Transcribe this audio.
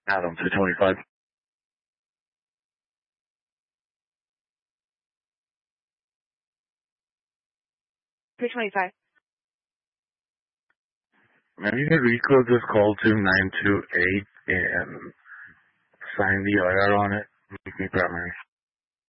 Adam, 225. Maybe you can recode this call to 928 and sign the IR on it. Make me primary.